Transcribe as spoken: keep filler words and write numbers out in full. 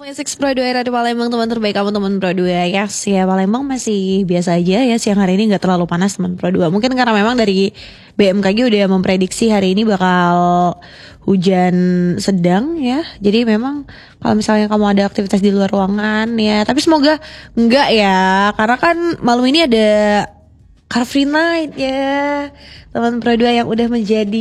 Six Pro dua Radio Palembang, teman terbaik kamu teman Pro dua. Yes, ya Palembang masih biasa aja ya, siang hari ini nggak terlalu panas teman Pro dua. Mungkin karena memang dari B M K G udah memprediksi hari ini bakal hujan sedang ya. Jadi memang kalau misalnya kamu ada aktivitas di luar ruangan ya, tapi semoga enggak ya, karena kan malam ini ada Car Free Night ya teman Pro dua yang udah menjadi